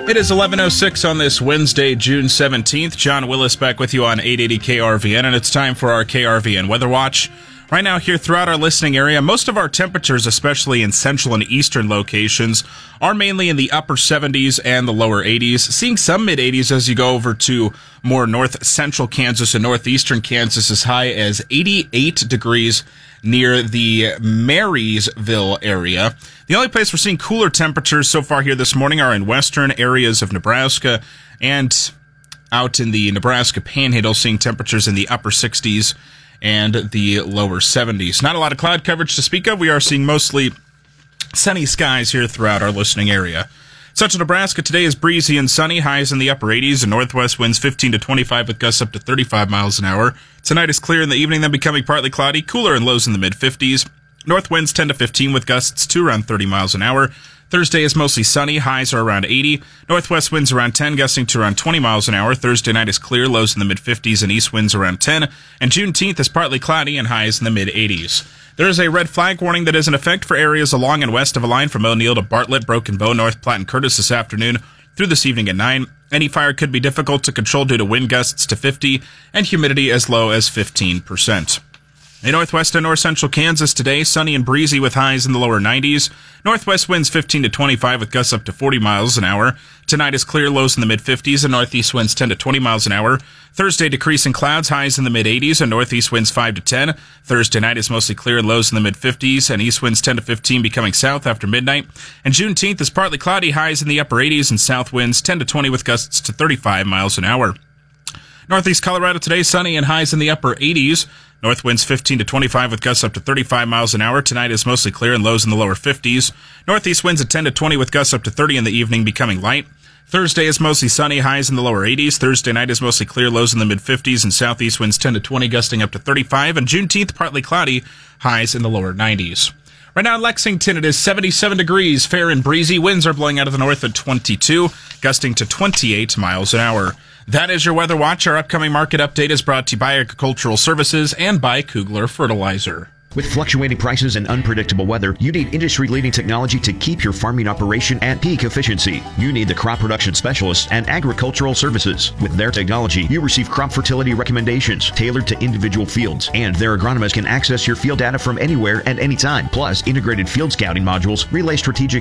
It is 11:06 on this Wednesday, June 17th. John Willis back with you on 880 KRVN, and it's time for our KRVN Weather Watch. Right now here throughout our listening area, most of our temperatures, especially in central and eastern locations, are mainly in the upper 70s and the lower 80s, seeing some mid-80s as you go over to more north central Kansas and northeastern Kansas, as high as 88 degrees near the Marysville area. The only place we're seeing cooler temperatures so far here this morning are in western areas of Nebraska and out in the Nebraska Panhandle, seeing temperatures in the upper 60s and the lower 70s. Not a lot of cloud coverage to speak of. We are seeing mostly sunny skies here throughout our listening area. Central Nebraska today is breezy and sunny, highs in the upper 80s, and northwest winds 15 to 25 with gusts up to 35 miles an hour. Tonight is clear in the evening, then becoming partly cloudy, cooler and lows in the mid-50s. North winds 10 to 15 with gusts to around 30 miles an hour. Thursday is mostly sunny, highs are around 80. Northwest winds around 10, gusting to around 20 miles an hour. Thursday night is clear, lows in the mid-50s, and east winds around 10. And Juneteenth is partly cloudy and highs in the mid-80s. There is a red flag warning that is in effect for areas along and west of a line from O'Neill to Bartlett, Broken Bow, North Platte, and Curtis this afternoon through this evening at 9. Any fire could be difficult to control due to wind gusts to 50 and humidity as low as 15%. In northwest and north central Kansas today, sunny and breezy with highs in the lower 90s. Northwest winds 15 to 25 with gusts up to 40 miles an hour. Tonight is clear, lows in the mid-50s, and northeast winds 10 to 20 miles an hour. Thursday, decreasing clouds, highs in the mid-80s, and northeast winds 5 to 10. Thursday night is mostly clear, lows in the mid-50s, and east winds 10 to 15 becoming south after midnight. And Juneteenth is partly cloudy, highs in the upper 80s, and south winds 10 to 20 with gusts to 35 miles an hour. Northeast Colorado today, sunny and highs in the upper 80s. North winds 15 to 25 with gusts up to 35 miles an hour. Tonight is mostly clear and lows in the lower 50s. Northeast winds at 10 to 20 with gusts up to 30 in the evening, becoming light. Thursday is mostly sunny, highs in the lower 80s. Thursday night is mostly clear, lows in the mid-50s, and southeast winds 10 to 20, gusting up to 35. And Juneteenth, partly cloudy, highs in the lower 90s. Right now in Lexington, it is 77 degrees, fair and breezy. Winds are blowing out of the north at 22, gusting to 28 miles an hour. That is your Weather Watch. Our upcoming market update is brought to you by Agricultural Services and by Kugler Fertilizer. With fluctuating prices and unpredictable weather, you need industry-leading technology to keep your farming operation at peak efficiency. You need the Crop Production Specialists and Agricultural Services. With their technology, you receive crop fertility recommendations tailored to individual fields, and their agronomists can access your field data from anywhere at any time. Plus, integrated field scouting modules relay strategic